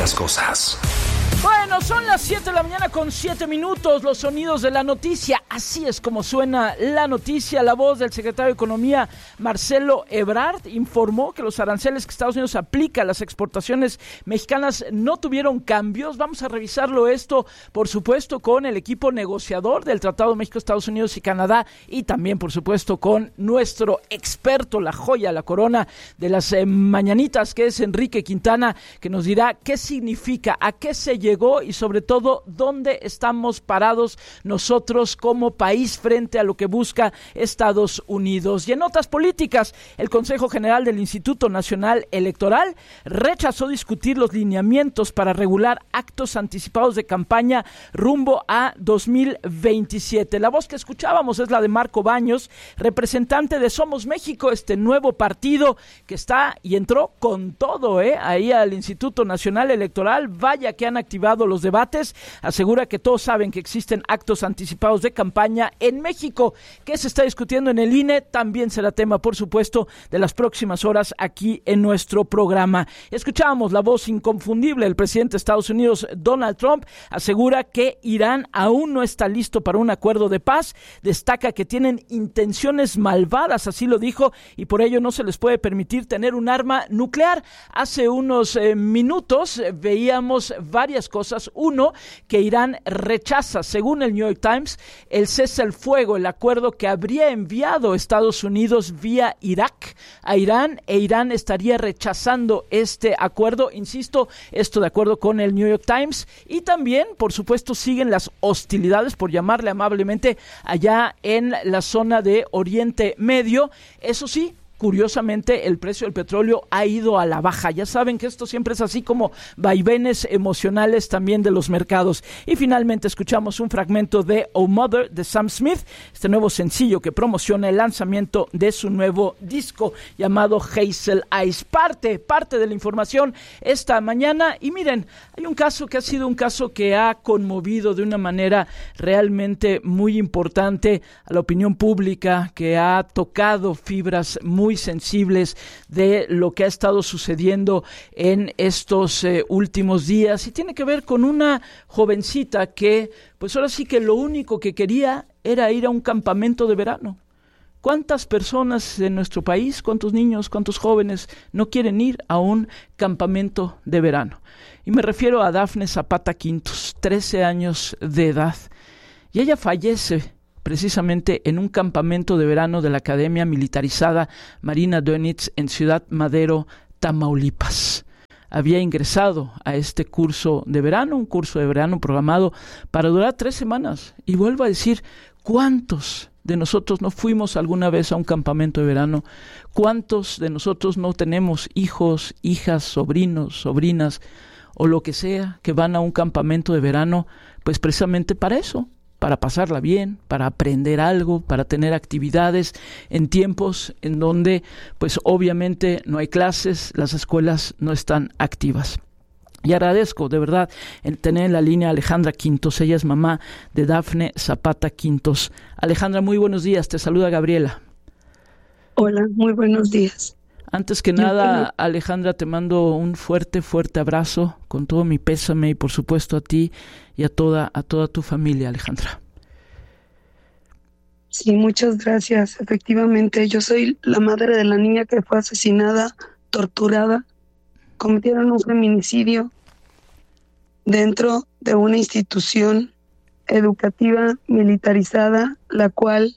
las cosas. Bueno, son las 7 de la mañana con 7 minutos, los sonidos de la noticia, así es como suena la noticia. La voz del secretario de Economía, Marcelo Ebrard, informó que los aranceles que Estados Unidos aplica a las exportaciones mexicanas no tuvieron cambios. Vamos a revisarlo esto, por supuesto, con el equipo negociador del Tratado México, Estados Unidos y Canadá, y también, por supuesto, con nuestro experto, la joya, la corona de las mañanitas, que es Enrique Quintana, que nos dirá qué significa, a qué se llegó y sobre todo dónde estamos parados nosotros como país frente a lo que busca Estados Unidos. Y en notas políticas, el Consejo General del Instituto Nacional Electoral rechazó discutir los lineamientos para regular actos anticipados de campaña rumbo a 2027. La voz que escuchábamos es la de Marco Baños, representante de Somos México, este nuevo partido que está y entró con todo, ahí al Instituto Nacional Electoral. Vaya que han activado los debates. Asegura que todos saben que existen actos anticipados de campaña en México. ¿Qué se está discutiendo en el INE? También será tema, por supuesto, de las próximas horas aquí en nuestro programa. Escuchábamos la voz inconfundible del presidente de Estados Unidos, Donald Trump. Asegura que Irán aún no está listo para un acuerdo de paz. Destaca que tienen intenciones malvadas, así lo dijo, y por ello no se les puede permitir tener un arma nuclear. Hace unos minutos veíamos varias cosas. Uno, que Irán rechaza, según el New York Times, el cese al fuego, el acuerdo que habría enviado Estados Unidos vía Irak a Irán, e Irán estaría rechazando este acuerdo. Insisto, esto de acuerdo con el New York Times. Y también, por supuesto, siguen las hostilidades, por llamarle amablemente, allá en la zona de Oriente Medio. Eso sí, curiosamente, el precio del petróleo ha ido a la baja. Ya saben que esto siempre es así como vaivenes emocionales también de los mercados. Y finalmente escuchamos un fragmento de Oh Mother de Sam Smith, este nuevo sencillo que promociona el lanzamiento de su nuevo disco llamado Hazel Eyes. Parte de la información esta mañana. Y miren, hay un caso que ha sido un caso que ha conmovido de una manera realmente muy importante a la opinión pública, que ha tocado fibras muy sensibles de lo que ha estado sucediendo en estos últimos días, y tiene que ver con una jovencita que, pues ahora sí que lo único que quería era ir a un campamento de verano. ¿Cuántas personas en nuestro país, cuántos niños, cuántos jóvenes no quieren ir a un campamento de verano? Y me refiero a Dafne Zapata Quintos, 13 años de edad, y ella fallece precisamente en un campamento de verano de la Academia Militarizada Marina Dönitz en Ciudad Madero, Tamaulipas. Había ingresado a este curso de verano, un curso de verano programado para durar 3 semanas. Y vuelvo a decir, ¿cuántos de nosotros no fuimos alguna vez a un campamento de verano? ¿Cuántos de nosotros no tenemos hijos, hijas, sobrinos, sobrinas o lo que sea que van a un campamento de verano? Pues precisamente para eso, para pasarla bien, para aprender algo, para tener actividades en tiempos en donde, pues obviamente no hay clases, las escuelas no están activas. Y agradezco de verdad en tener en la línea a Alejandra Quintos. Ella es mamá de Dafne Zapata Quintos. Alejandra, muy buenos días, te saluda Gabriela. Hola, muy buenos días. Antes que nada, Alejandra, te mando un fuerte abrazo con todo mi pésame, y por supuesto a ti y a toda tu familia, Alejandra. Sí, muchas gracias. Efectivamente, yo soy la madre de la niña que fue asesinada, torturada. Cometieron un feminicidio dentro de una institución educativa militarizada, la cual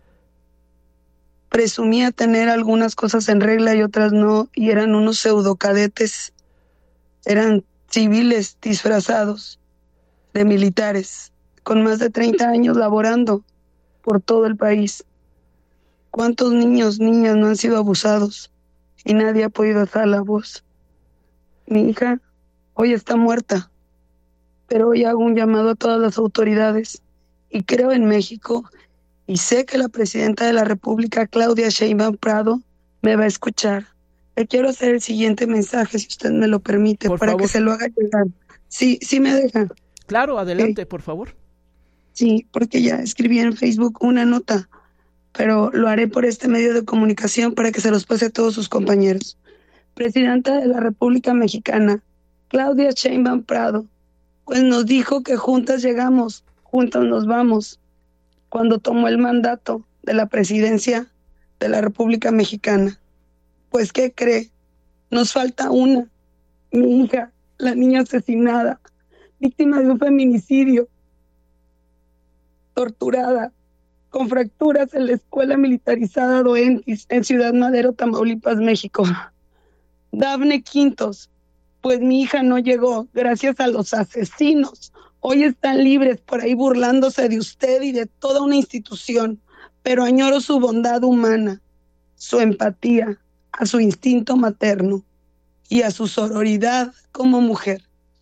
presumía tener algunas cosas en regla y otras no, y eran unos pseudocadetes, eran civiles disfrazados de militares, con más de 30 años laborando por todo el país. ¿Cuántos niños, niñas no han sido abusados y nadie ha podido alzar la voz? Mi hija hoy está muerta, pero hoy hago un llamado a todas las autoridades, y creo en México. Y sé que la presidenta de la República, Claudia Sheinbaum Prado, me va a escuchar. Le quiero hacer el siguiente mensaje, si usted me lo permite, por para favor, que se lo haga llegar. Sí me deja. Claro, adelante, por favor. Sí, porque ya escribí en Facebook una nota, pero lo haré por este medio de comunicación para que se los pase a todos sus compañeros. Presidenta de la República Mexicana, Claudia Sheinbaum Prado, pues nos dijo que juntas llegamos, juntas nos vamos, cuando tomó el mandato de la presidencia de la República Mexicana. Pues, ¿qué cree? Nos falta una, mi hija, la niña asesinada, víctima de un feminicidio, torturada, con fracturas en la escuela militarizada Doentis, en Ciudad Madero, Tamaulipas, México. Dafne Quintos, pues mi hija no llegó, gracias a los asesinos. Hoy están libres por ahí burlándose de usted y de toda una institución, pero añoro su bondad humana, su empatía, a su instinto materno y a su sororidad como mujer.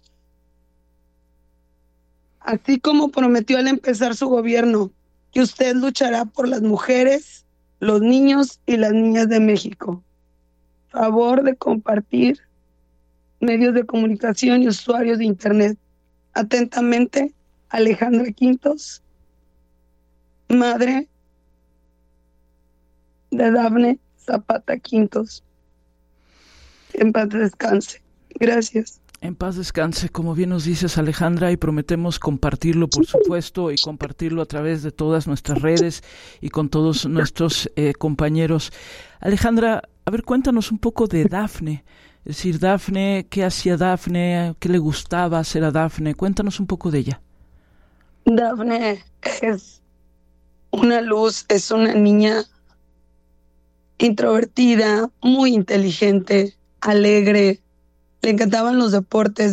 Así como prometió al empezar su gobierno que usted luchará por las mujeres, los niños y las niñas de México. Favor de compartir medios de comunicación y usuarios de Internet. Atentamente, Alejandra Quintos, madre de Dafne Zapata Quintos. En paz descanse. Gracias. En paz descanse, como bien nos dices, Alejandra, y prometemos compartirlo, por supuesto, y compartirlo a través de todas nuestras redes y con todos nuestros compañeros. Alejandra, a ver, cuéntanos un poco de Dafne. Es decir, Dafne, ¿qué hacía Dafne? ¿Qué le gustaba hacer a Dafne? Cuéntanos un poco de ella. Dafne es una luz, es una niña introvertida, muy inteligente, alegre. Le encantaban los deportes.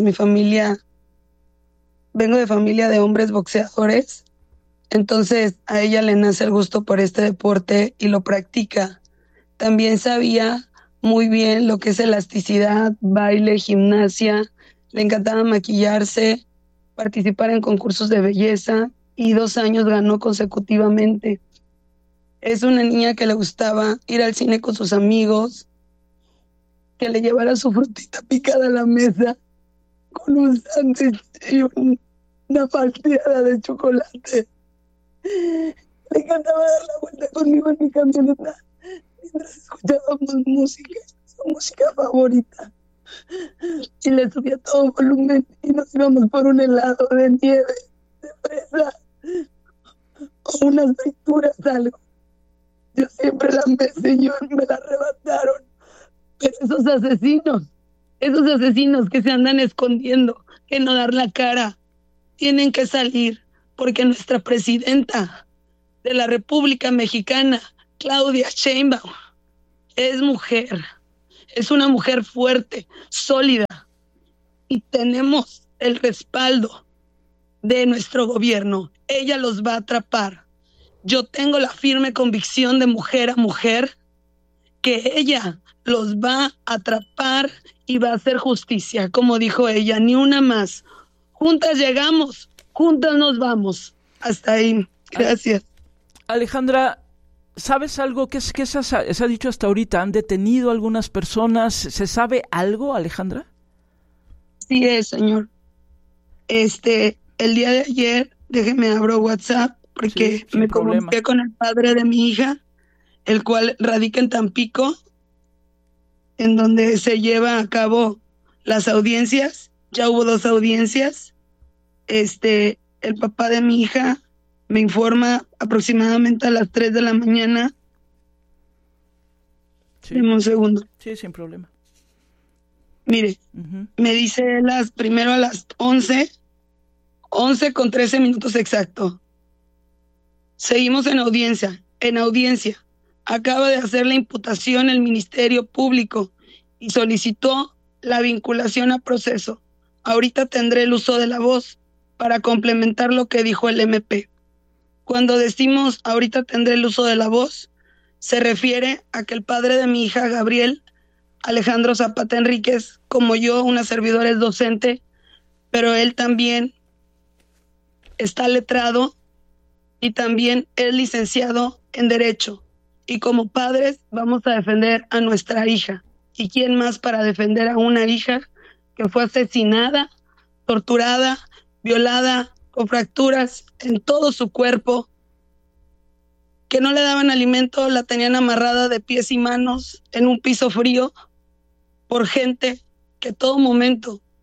Vengo de familia de hombres boxeadores, entonces a ella le nace el gusto por este deporte y lo practica. También sabía muy bien lo que es elasticidad, baile, gimnasia. Le encantaba maquillarse, participar en concursos de belleza y 2 años ganó consecutivamente. Es una niña que le gustaba ir al cine con sus amigos, que le llevara su frutita picada a la mesa con un sándwich y una palteada de chocolate. Le encantaba dar la vuelta conmigo en mi camioneta mientras escuchábamos música, su música favorita. Y le subía todo volumen y nos íbamos por un helado de nieve, de fresa o unas frituras, algo. Yo siempre la amé, señor, me la arrebataron. Pero esos asesinos que se andan escondiendo, que no dar la cara, tienen que salir, porque nuestra presidenta de la República Mexicana, Claudia Sheinbaum, es mujer, es una mujer fuerte, sólida, y tenemos el respaldo de nuestro gobierno. Ella los va a atrapar. Yo tengo la firme convicción de mujer a mujer que ella los va a atrapar y va a hacer justicia, como dijo ella, ni una más. Juntas llegamos, juntas nos vamos. Hasta ahí. Gracias. Alejandra, ¿sabes algo? ¿Qué se ha dicho hasta ahorita? ¿Han detenido a algunas personas? ¿Se sabe algo, Alejandra? Sí es, señor. El día de ayer, déjeme abro WhatsApp, porque Sí, me problema. comuniqué con el padre de mi hija, el cual radica en Tampico, en donde se lleva a cabo las audiencias. Ya hubo 2 audiencias. El papá de mi hija me informa aproximadamente a las 3 de la mañana. Sí. Deme un segundo. Sí, sin problema. Mire, me dice primero a las 11 con 13 minutos exacto. Seguimos en audiencia. Acaba de hacer la imputación el Ministerio Público y solicitó la vinculación a proceso. Ahorita tendré el uso de la voz para complementar lo que dijo el MP. Cuando decimos ahorita tendré el uso de la voz, se refiere a que el padre de mi hija, Gabriel Alejandro Zapata Enríquez, como yo, una servidora, es docente, pero él también está letrado y también es licenciado en Derecho. Y como padres vamos a defender a nuestra hija. ¿Y quién más para defender a una hija que fue asesinada, torturada, violada, con fracturas en todo su cuerpo, que no le daban alimento, la tenían amarrada de pies y manos en un piso frío por gente que todo momento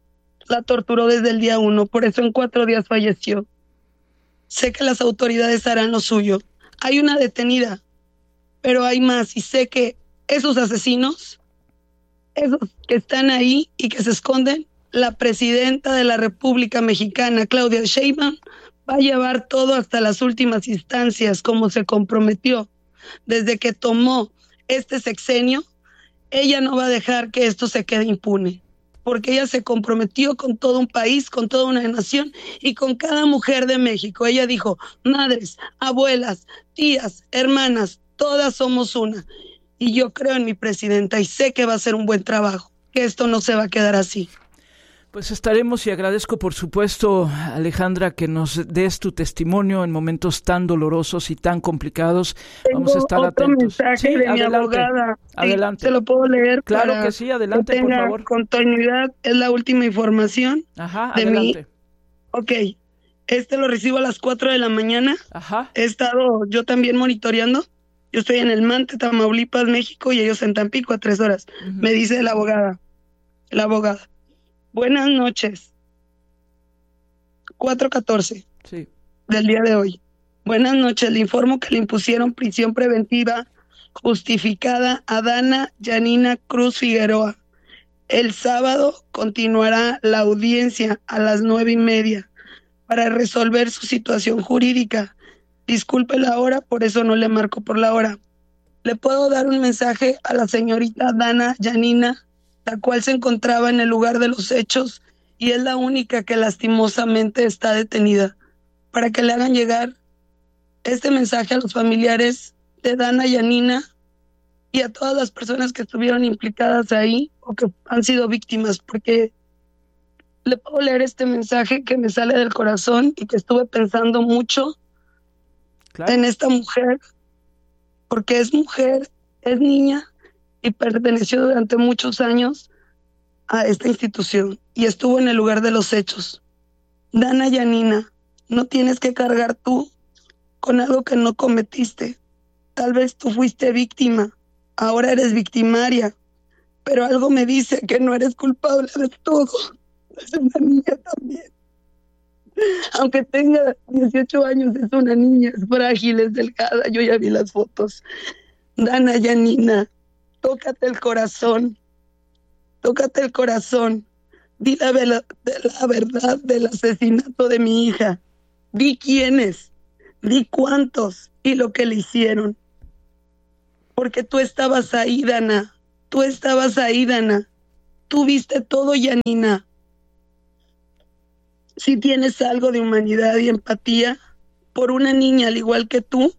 la torturó desde el día 1, por eso en 4 días falleció. Sé que las autoridades harán lo suyo. Hay una detenida, pero hay más, y sé que esos asesinos, esos que están ahí y que se esconden, la presidenta de la República Mexicana, Claudia Sheinbaum, va a llevar todo hasta las últimas instancias, como se comprometió. Desde que tomó este sexenio, ella no va a dejar que esto se quede impune, porque ella se comprometió con todo un país, con toda una nación y con cada mujer de México. Ella dijo, madres, abuelas, tías, hermanas, todas somos una. Y yo creo en mi presidenta y sé que va a hacer un buen trabajo, que esto no se va a quedar así. Pues estaremos, y agradezco por supuesto, Alejandra, que nos des tu testimonio en momentos tan dolorosos y tan complicados. Vamos a estar otro atentos. Mensaje de mi abogada. Adelante. ¿Se lo puedo leer? Claro que sí, adelante, que tenga por favor. Continuidad, es la última información. Ajá, de adelante. Ok, lo recibo a las 4 de la mañana. Ajá. He estado yo también monitoreando. Yo estoy en el Mante, Tamaulipas, México, y ellos en Tampico a 3 horas. Uh-huh. Me dice la abogada. Buenas noches. 4:14 sí. del día de hoy. Buenas noches, le informo que le impusieron prisión preventiva justificada a Dana Yanina Cruz Figueroa. El sábado continuará la audiencia a las 9:30 para resolver su situación jurídica. Disculpe la hora, por eso no le marco por la hora. ¿Le puedo dar un mensaje a la señorita Dana Yanina, la cual se encontraba en el lugar de los hechos y es la única que lastimosamente está detenida, para que le hagan llegar este mensaje a los familiares de Dana Yanina y a todas las personas que estuvieron implicadas ahí o que han sido víctimas? Porque le puedo leer este mensaje que me sale del corazón y que estuve pensando mucho en esta mujer, porque es mujer, es niña y perteneció durante muchos años a esta institución y estuvo en el lugar de los hechos. Dana Yanina, no tienes que cargar tú con algo que no cometiste. Tal vez tú fuiste víctima, ahora eres victimaria, pero algo me dice que no eres culpable de todo. Es una niña también. Aunque tenga 18 años, es una niña, es frágil, es delgada. Yo ya vi las fotos. Dana Yanina, tócate el corazón. Tócate el corazón. Di la verdad del asesinato de mi hija. Di quiénes, di cuántos y lo que le hicieron. Porque tú estabas ahí, Dana. Tú estabas ahí, Dana. Tú viste todo, Yanina. Si tienes algo de humanidad y empatía por una niña al igual que tú,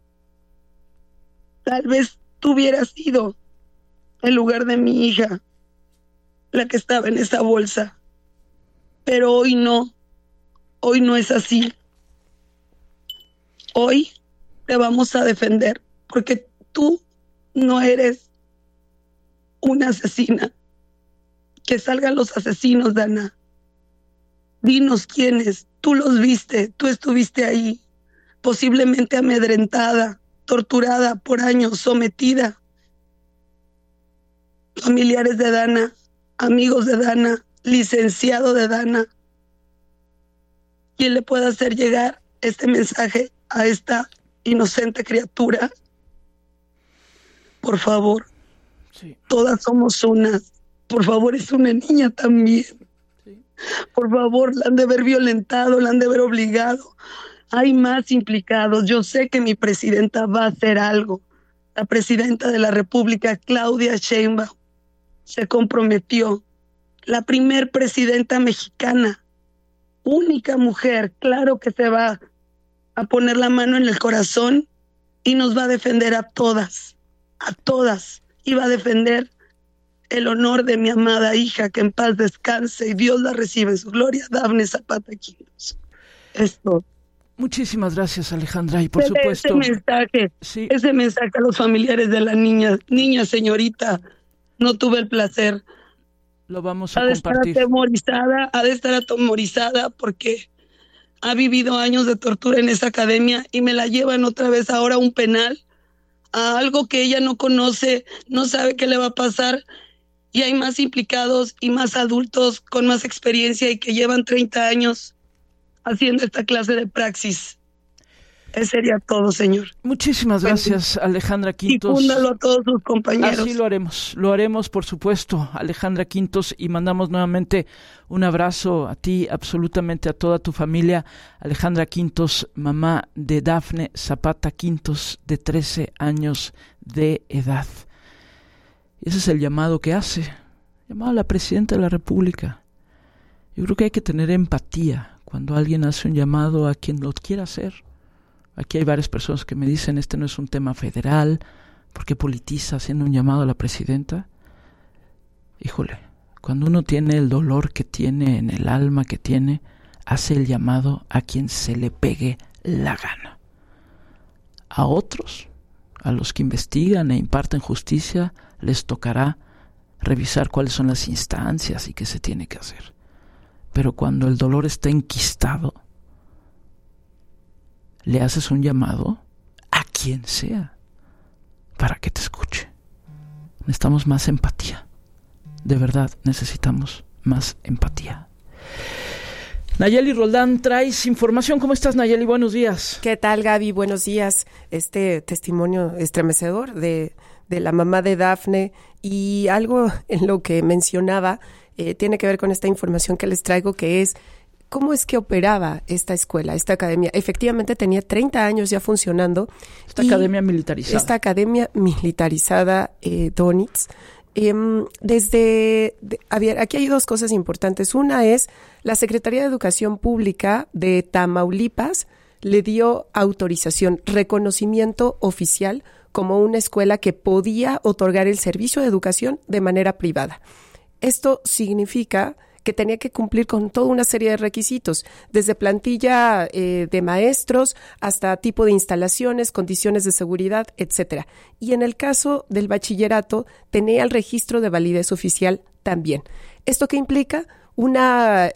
tal vez tú hubieras sido en lugar de mi hija la que estaba en esa bolsa. Pero hoy no es así. Hoy te vamos a defender porque tú no eres una asesina. Que salgan los asesinos, Dana. Dinos quiénes, tú los viste, tú estuviste ahí, posiblemente amedrentada, torturada por años, sometida. Familiares de Dana, amigos de Dana, licenciado de Dana. ¿Quién le puede hacer llegar este mensaje a esta inocente criatura? Por favor, sí. Todas somos unas. Por favor, es una niña también. Por favor, la han de haber violentado, la han de haber obligado. Hay más implicados. Yo sé que mi presidenta va a hacer algo. La presidenta de la República, Claudia Sheinbaum, se comprometió. La primer presidenta mexicana, única mujer, claro que se va a poner la mano en el corazón y nos va a defender a todas, y va a defender el honor de mi amada hija, que en paz descanse y Dios la reciba en su gloria, Dafne Zapata Quirós. Esto. Muchísimas gracias, Alejandra, y por supuesto... Ese mensaje a los familiares de la niña, señorita, no tuve el placer. Lo vamos a compartir. Ha de estar atemorizada porque ha vivido años de tortura en esa academia y me la llevan otra vez ahora a un penal, a algo que ella no conoce, no sabe qué le va a pasar. y hay más implicados y más adultos con más experiencia y que llevan 30 años haciendo esta clase de praxis. Eso sería todo, señor. Muchísimas gracias, Alejandra Quintos. Difúndalo a todos sus compañeros. Así lo haremos, por supuesto, Alejandra Quintos, y mandamos nuevamente un abrazo a ti, absolutamente a toda tu familia. Alejandra Quintos, mamá de Dafne Zapata Quintos, de 13 años de edad. Ese es el llamado que hace, llamado a la Presidenta de la República. Yo creo que hay que tener empatía cuando alguien hace un llamado a quien lo quiera hacer. Aquí hay varias personas que me dicen, este no es un tema federal, ¿por qué politiza haciendo un llamado a la presidenta? Híjole, cuando uno tiene el dolor que tiene en el alma que tiene, hace el llamado a quien se le pegue la gana. A otros, a los que investigan e imparten justicia, les tocará revisar cuáles son las instancias y qué se tiene que hacer. Pero cuando el dolor está enquistado, le haces un llamado a quien sea para que te escuche. Necesitamos más empatía. De verdad, necesitamos más empatía. Nayeli Roldán, traes información. ¿Cómo estás, Nayeli? Buenos días. ¿Qué tal, Gaby? Buenos días. Este testimonio estremecedor de la mamá de Dafne, y algo en lo que mencionaba tiene que ver con esta información que les traigo, que es ¿cómo es que operaba esta escuela, esta academia? Efectivamente tenía 30 años ya funcionando. Esta academia militarizada. Esta academia militarizada, Donitz. Aquí hay dos cosas importantes. Una es, la Secretaría de Educación Pública de Tamaulipas le dio autorización, reconocimiento oficial como una escuela que podía otorgar el servicio de educación de manera privada. Esto significa que tenía que cumplir con toda una serie de requisitos, desde plantilla de maestros hasta tipo de instalaciones, condiciones de seguridad, etcétera. Y en el caso del bachillerato, tenía el registro de validez oficial también. ¿Esto qué implica? Una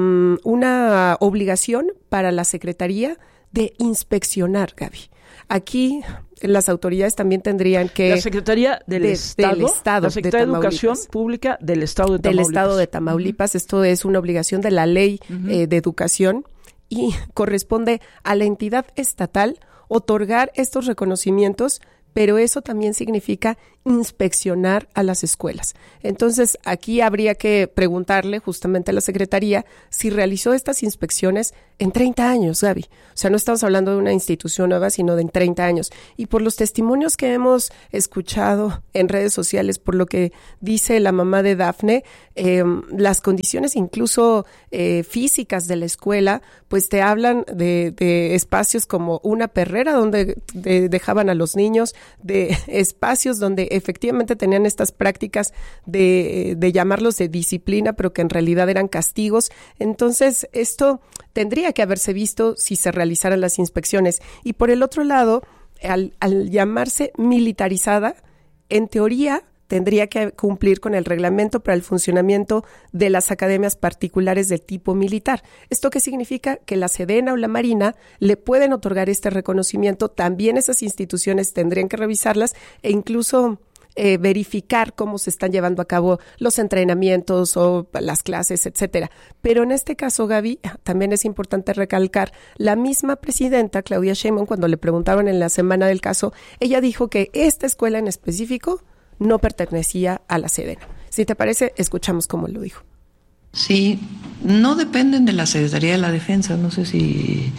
obligación para la Secretaría de inspeccionar, Gaby. Aquí las autoridades también tendrían que... La Secretaría del Estado, la Secretaría de Educación Pública del Estado de Tamaulipas. Del Estado de Tamaulipas. Esto es una obligación de la Ley de Educación, y corresponde a la entidad estatal otorgar estos reconocimientos, pero eso también significa inspeccionar a las escuelas. Entonces, aquí habría que preguntarle justamente a la Secretaría si realizó estas inspecciones en 30 años, Gaby. O sea, no estamos hablando de una institución nueva, sino de en 30 años. Y por los testimonios que hemos escuchado en redes sociales, por lo que dice la mamá de Dafne, las condiciones incluso físicas de la escuela, pues te hablan de espacios como una perrera donde dejaban a los niños, de espacios donde efectivamente tenían estas prácticas de llamarlos de disciplina, pero que en realidad eran castigos. Entonces, esto tendría que haberse visto si se realizaran las inspecciones. Y por el otro lado, al llamarse militarizada, en teoría tendría que cumplir con el reglamento para el funcionamiento de las academias particulares de tipo militar. ¿Esto qué significa? Que la Sedena o la Marina le pueden otorgar este reconocimiento. También esas instituciones tendrían que revisarlas e incluso verificar cómo se están llevando a cabo los entrenamientos o las clases, etcétera. Pero en este caso, Gaby, también es importante recalcar, la misma presidenta, Claudia Sheinbaum, cuando le preguntaron en la semana del caso, ella dijo que esta escuela en específico no pertenecía a la Sedena. Si te parece, escuchamos cómo lo dijo. Sí, no dependen de la Secretaría de la Defensa, no sé si...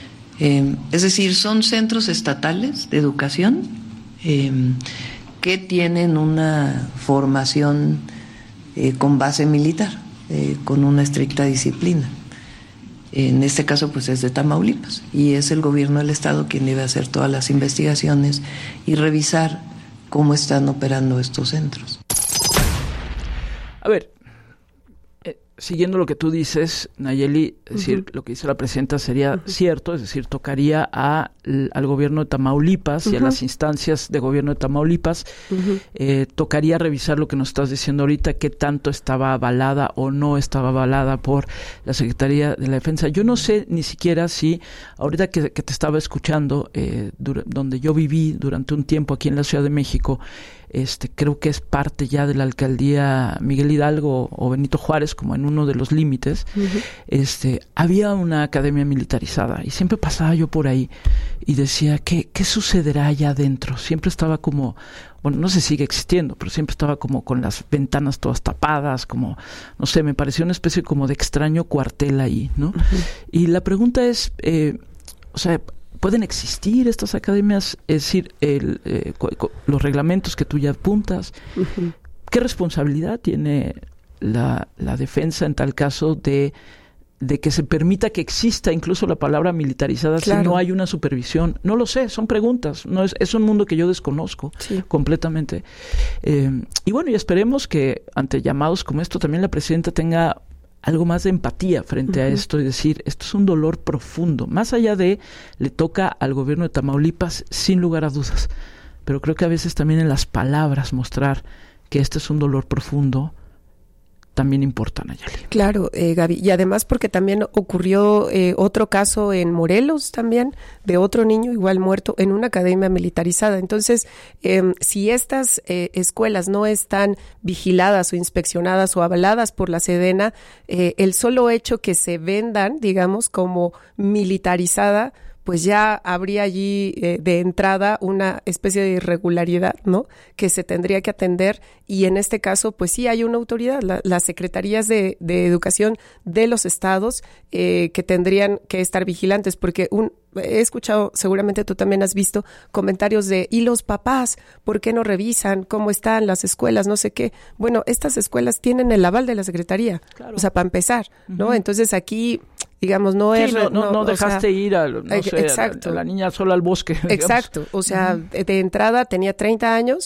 es decir, son centros estatales de educación que tienen una formación con base militar, con una estricta disciplina. En este caso, pues es de Tamaulipas, y es el gobierno del estado quien debe hacer todas las investigaciones y revisar cómo están operando estos centros. A ver, siguiendo lo que tú dices, Nayeli, es decir, lo que dice la presidenta sería cierto, es decir, tocaría al gobierno de Tamaulipas y a las instancias de gobierno de Tamaulipas, tocaría revisar lo que nos estás diciendo ahorita, qué tanto estaba avalada o no estaba avalada por la Secretaría de la Defensa. Yo no sé ni siquiera si, ahorita que te estaba escuchando, donde yo viví durante un tiempo aquí en la Ciudad de México, creo que es parte ya de la alcaldía Miguel Hidalgo o Benito Juárez, como en uno de los límites, había una academia militarizada y siempre pasaba yo por ahí y decía, ¿qué sucederá allá adentro? Siempre estaba como, bueno, no sé si sigue existiendo, pero siempre estaba como con las ventanas todas tapadas, como, no sé, me pareció una especie como de extraño cuartel ahí, ¿no? Y la pregunta es, ¿pueden existir estas academias? Es decir, los reglamentos que tú ya apuntas, ¿qué responsabilidad tiene la defensa en tal caso de que se permita que exista incluso la palabra militarizada si no hay una supervisión? No lo sé, son preguntas, no es un mundo que yo desconozco completamente. Y bueno, y esperemos que ante llamados como esto también la presidenta tenga algo más de empatía frente a esto y decir, esto es un dolor profundo, más allá de le toca al gobierno de Tamaulipas sin lugar a dudas, pero creo que a veces también en las palabras mostrar que este es un dolor profundo también importa, Nayeli. Claro, Gaby, y además porque también ocurrió otro caso en Morelos también, de otro niño igual muerto en una academia militarizada. Entonces, si estas escuelas no están vigiladas o inspeccionadas o avaladas por la Sedena, el solo hecho que se vendan, digamos, como militarizada, pues ya habría allí de entrada una especie de irregularidad, ¿no?, que se tendría que atender, y en este caso pues sí hay una autoridad, las secretarías de educación de los estados que tendrían que estar vigilantes, porque he escuchado, seguramente tú también has visto comentarios de, ¿y los papás? ¿Por qué no revisan cómo están las escuelas? No sé qué. Bueno, estas escuelas tienen el aval de la secretaría, o sea, para empezar, ¿no? Entonces aquí, digamos, no dejaste ir a la niña sola al bosque. Exacto, o sea, de entrada tenía 30 años,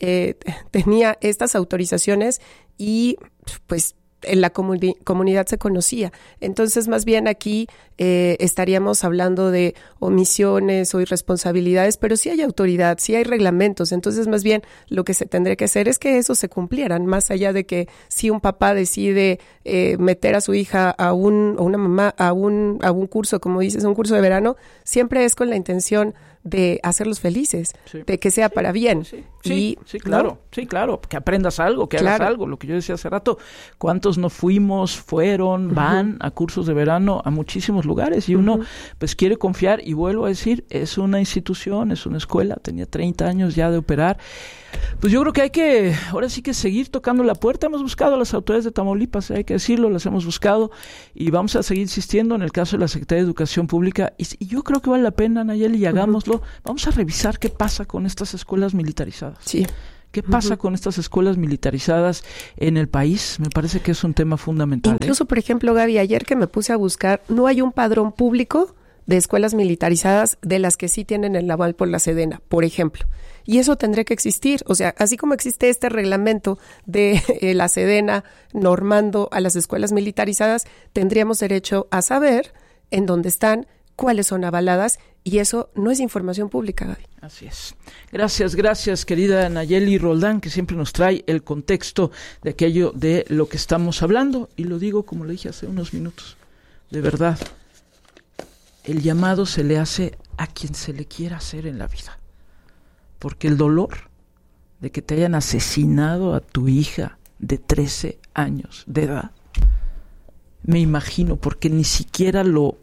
tenía estas autorizaciones y pues en la comunidad se conocía. Entonces, más bien aquí estaríamos hablando de omisiones o irresponsabilidades, pero sí hay autoridad, sí hay reglamentos. Entonces, más bien lo que se tendría que hacer es que esos se cumplieran, más allá de que si un papá decide meter a su hija o una mamá a un curso, como dices, un curso de verano, siempre es con la intención de hacerlos felices, de que sea para bien. Sí, claro, que aprendas algo, que hagas algo, lo que yo decía hace rato. ¿Cuántos no van a cursos de verano a muchísimos lugares? Y uno pues quiere confiar, y vuelvo a decir, es una institución, es una escuela, tenía 30 años ya de operar. Pues yo creo que hay que, ahora sí que seguir tocando la puerta. Hemos buscado a las autoridades de Tamaulipas, hay que decirlo, las hemos buscado, y vamos a seguir insistiendo en el caso de la Secretaría de Educación Pública, y yo creo que vale la pena, Nayeli, y hagámoslo. Vamos a revisar qué pasa con estas escuelas militarizadas. Sí. ¿Qué pasa con estas escuelas militarizadas en el país? Me parece que es un tema fundamental. Incluso, por ejemplo, Gaby, ayer que me puse a buscar, no hay un padrón público de escuelas militarizadas de las que sí tienen el aval por la Sedena, por ejemplo. Y eso tendría que existir. O sea, así como existe este reglamento de la Sedena normando a las escuelas militarizadas, tendríamos derecho a saber en dónde están, cuáles son avaladas, y eso no es información pública, Gaby. Así es. Gracias, querida Nayeli Roldán, que siempre nos trae el contexto de aquello de lo que estamos hablando. Y lo digo como lo dije hace unos minutos. De verdad, el llamado se le hace a quien se le quiera hacer en la vida. Porque el dolor de que te hayan asesinado a tu hija de 13 años de edad, me imagino, porque ni siquiera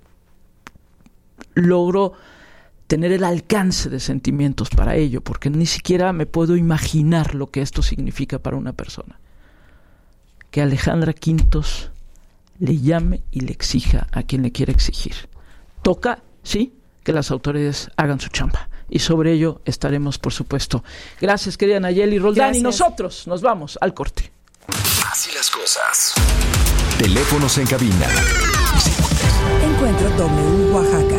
logro tener el alcance de sentimientos para ello, porque ni siquiera me puedo imaginar lo que esto significa para una persona. Que Alejandra Quintos le llame y le exija a quien le quiera exigir. Toca, sí, que las autoridades hagan su chamba, y sobre ello estaremos, por supuesto. Gracias, querida Nayeli Roldán. Gracias. Y nosotros nos vamos al corte. Así las cosas. Teléfonos en cabina. Encuentro W Oaxaca.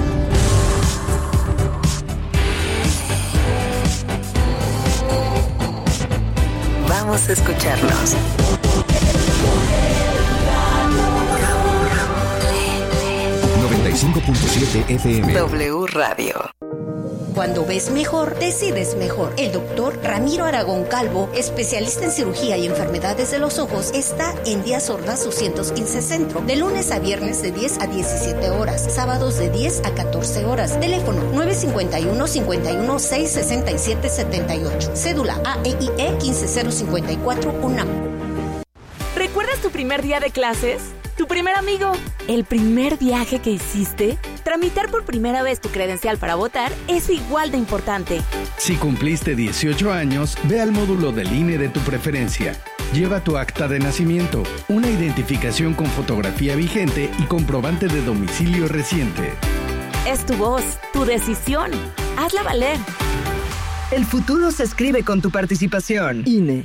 Vamos a escucharnos. 95.7 FM. W Radio. Cuando ves mejor, decides mejor. El doctor Ramiro Aragón Calvo, especialista en cirugía y enfermedades de los ojos, está en Díaz Ordaz 215 Centro, de lunes a viernes de 10 a 17 horas, sábados de 10 a 14 horas. Teléfono 951-51-667-78. Cédula AEIE 15054 UNAM. ¿Recuerdas tu primer día de clases? ¿Tu primer amigo? ¿El primer viaje que hiciste? Tramitar por primera vez tu credencial para votar es igual de importante. Si cumpliste 18 años, ve al módulo del INE de tu preferencia. Lleva tu acta de nacimiento, una identificación con fotografía vigente y comprobante de domicilio reciente. Es tu voz, tu decisión. Hazla valer. El futuro se escribe con tu participación. INE.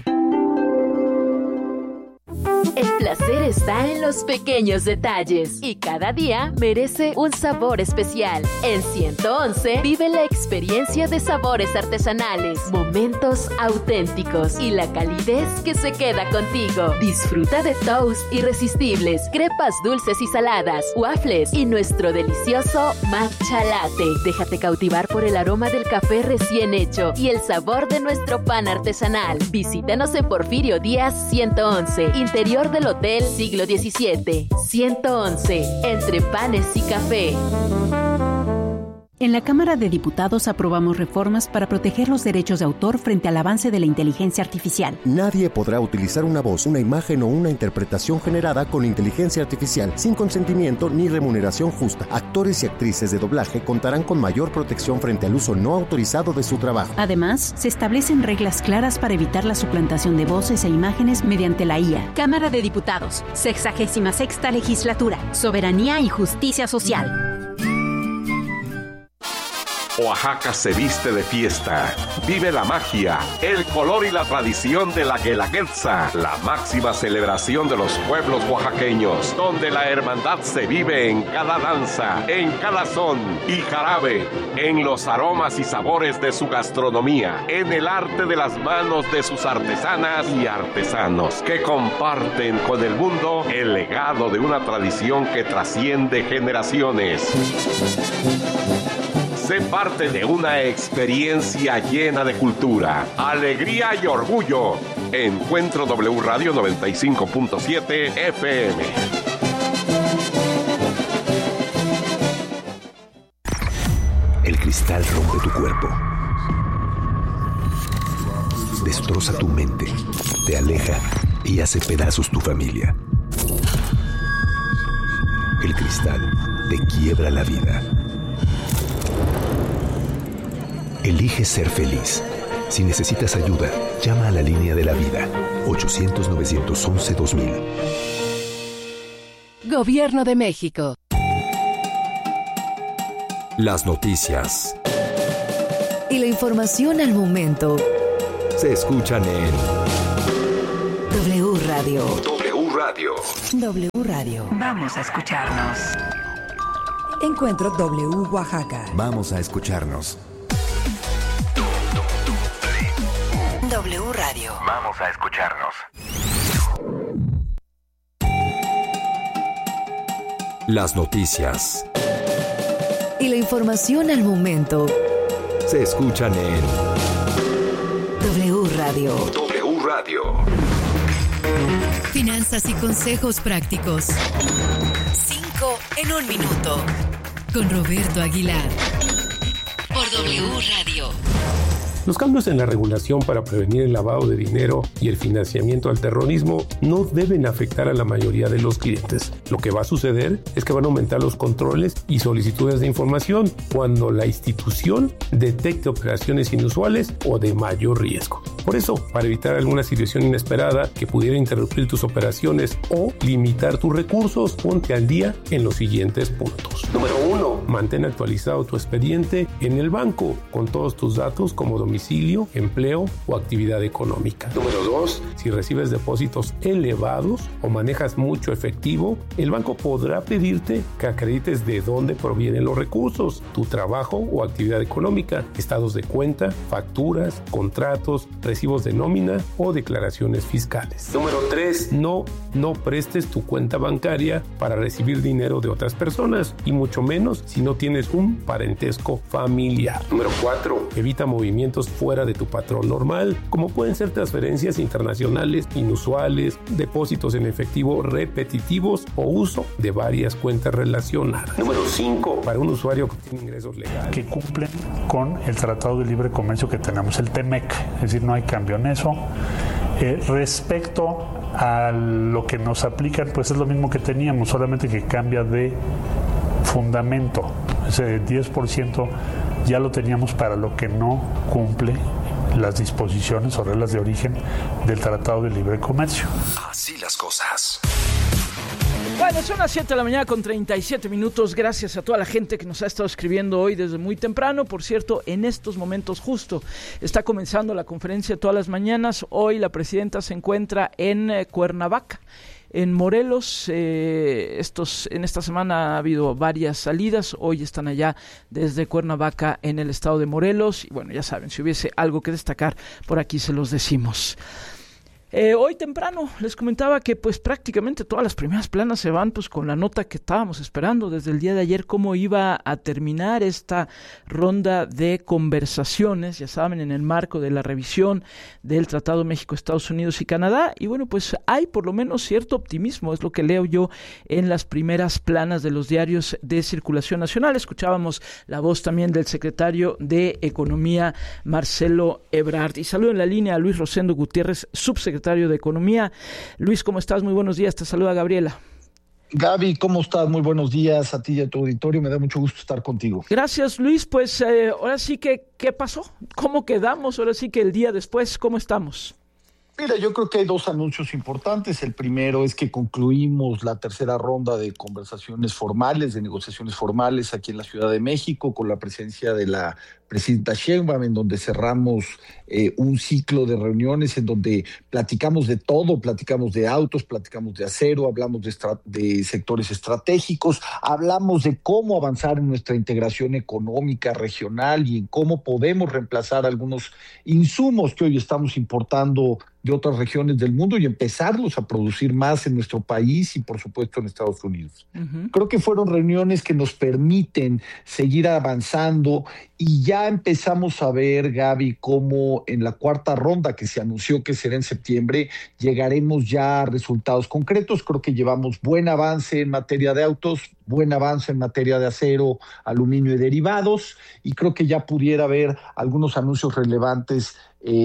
El placer está en los pequeños detalles y cada día merece un sabor especial. En 111 vive la experiencia de sabores artesanales, momentos auténticos y la calidez que se queda contigo. Disfruta de toast irresistibles, crepas dulces y saladas, waffles y nuestro delicioso matcha latte. Déjate cautivar por el aroma del café recién hecho y el sabor de nuestro pan artesanal. Visítanos en Porfirio Díaz 111, interior del Hotel Siglo XVII. 111, entre panes y café. En la Cámara de Diputados aprobamos reformas para proteger los derechos de autor frente al avance de la inteligencia artificial. Nadie podrá utilizar una voz, una imagen o una interpretación generada con inteligencia artificial sin consentimiento ni remuneración justa. Actores y actrices de doblaje contarán con mayor protección frente al uso no autorizado de su trabajo. Además, se establecen reglas claras para evitar la suplantación de voces e imágenes mediante la IA. Cámara de Diputados, 66ª Legislatura, Soberanía y Justicia Social. Oaxaca se viste de fiesta. Vive la magia, el color y la tradición de la Guelaguetza, la máxima celebración de los pueblos oaxaqueños, donde la hermandad se vive en cada danza, en cada son y jarabe, en los aromas y sabores de su gastronomía, en el arte de las manos de sus artesanas y artesanos, que comparten con el mundo el legado de una tradición que trasciende generaciones. Sé parte de una experiencia llena de cultura, alegría y orgullo. Encuentro W Radio 95.7 FM. El cristal rompe tu cuerpo. Destroza tu mente, te aleja y hace pedazos tu familia. El cristal te quiebra la vida. Elige ser feliz. Si necesitas ayuda, llama a la línea de la vida. 800-911-2000. Gobierno de México. Las noticias Y la información al momento se escuchan en W Radio. W Radio. W Radio. Vamos a escucharnos. Encuentro W Oaxaca. Vamos a escucharnos. W Radio. Vamos a escucharnos. Las noticias Y la información al momento se escuchan en W Radio. W Radio. Finanzas y consejos prácticos. 5 en 1 minuto. Con Roberto Aguilar. Por W Radio. Los cambios en la regulación para prevenir el lavado de dinero y el financiamiento al terrorismo no deben afectar a la mayoría de los clientes. Lo que va a suceder es que van a aumentar los controles y solicitudes de información cuando la institución detecte operaciones inusuales o de mayor riesgo. Por eso, para evitar alguna situación inesperada que pudiera interrumpir tus operaciones o limitar tus recursos, ponte al día en los siguientes puntos. Número 1. Mantén actualizado tu expediente en el banco con todos tus datos como domicilio, empleo o actividad económica. Número 2. Si recibes depósitos elevados o manejas mucho efectivo, el banco podrá pedirte que acredites de dónde provienen los recursos, tu trabajo o actividad económica, estados de cuenta, facturas, contratos, recibos de nómina o declaraciones fiscales. Número 3, no prestes tu cuenta bancaria para recibir dinero de otras personas y mucho menos si no tienes un parentesco familiar. Número 4, evita movimientos fuera de tu patrón normal, como pueden ser transferencias internacionales inusuales, depósitos en efectivo repetitivos o uso de varias cuentas relacionadas. Número 5, para un usuario que tiene ingresos legales, que cumplen con el Tratado de Libre Comercio que tenemos, el TEMEC, es decir, no hay cambio en eso. Respecto a lo que nos aplican, pues es lo mismo que teníamos, solamente que cambia de fundamento. Ese 10% ya lo teníamos para lo que no cumple las disposiciones o reglas de origen del Tratado de Libre Comercio. Así las cosas. Bueno, son las 7 de la mañana con 37 minutos. Gracias a toda la gente que nos ha estado escribiendo hoy desde muy temprano. Por cierto, en estos momentos justo está comenzando la conferencia todas las mañanas. Hoy la presidenta se encuentra en Cuernavaca, en Morelos. En esta semana ha habido varias salidas. Hoy están allá desde Cuernavaca en el estado de Morelos. Y bueno, ya saben, si hubiese algo que destacar, por aquí se los decimos. Hoy temprano les comentaba que pues prácticamente todas las primeras planas se van pues con la nota que estábamos esperando desde el día de ayer, cómo iba a terminar esta ronda de conversaciones, ya saben, en el marco de la revisión del Tratado México, Estados Unidos y Canadá. Y bueno, pues hay por lo menos cierto optimismo, es lo que leo yo en las primeras planas de los diarios de circulación nacional. Escuchábamos la voz también del secretario de Economía, Marcelo Ebrard. Y saludo en la línea a Luis Rosendo Gutiérrez, subsecretario de Economía. Luis, ¿cómo estás? Muy buenos días. Te saluda Gabriela. Gaby, ¿cómo estás? Muy buenos días a ti y a tu auditorio. Me da mucho gusto estar contigo. Gracias, Luis. Pues ahora sí que, ¿qué pasó? ¿Cómo quedamos? Ahora sí que el día después, ¿cómo estamos? Mira, yo creo que hay dos anuncios importantes. El primero es que concluimos la tercera ronda de conversaciones formales, de negociaciones formales aquí en la Ciudad de México, con la presencia de la presidenta Sheinbaum, en donde cerramos un ciclo de reuniones en donde platicamos de todo, platicamos de autos, platicamos de acero, hablamos de sectores estratégicos, hablamos de cómo avanzar en nuestra integración económica regional y en cómo podemos reemplazar algunos insumos que hoy estamos importando de otras regiones del mundo y empezarlos a producir más en nuestro país y, por supuesto, en Estados Unidos. Uh-huh. Creo que fueron reuniones que nos permiten seguir avanzando y ya empezamos a ver, Gaby, cómo en la cuarta ronda que se anunció que será en septiembre, llegaremos ya a resultados concretos. Creo que llevamos buen avance en materia de autos, buen avance en materia de acero, aluminio y derivados, y creo que ya pudiera haber algunos anuncios relevantes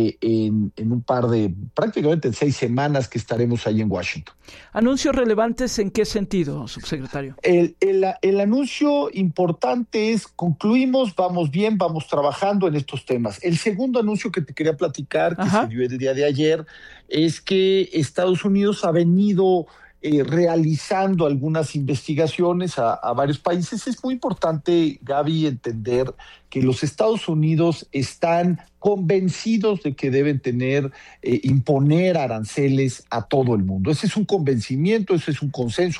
en un par de, prácticamente en 6 semanas que estaremos ahí en Washington. ¿Anuncios relevantes en qué sentido, subsecretario? El anuncio importante es, concluimos, vamos bien, vamos trabajando en estos temas. El segundo anuncio que te quería platicar, que se dio el día de ayer, es que Estados Unidos ha venido realizando algunas investigaciones a varios países. Es muy importante, Gaby, entender que los Estados Unidos están convencidos de que deben imponer aranceles a todo el mundo. Ese es un convencimiento, ese es un consenso.